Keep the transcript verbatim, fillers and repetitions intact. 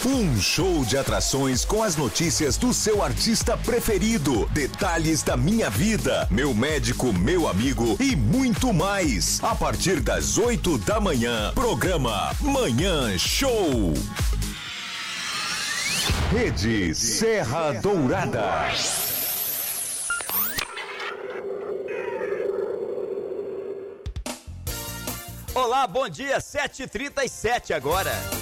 Um show de atrações com as notícias do seu artista preferido, detalhes da minha vida, meu médico, meu amigo e muito mais. A partir das oito da manhã, programa Manhã Show. Rede Serra Dourada. Olá, bom dia, sete e trinta e sete agora.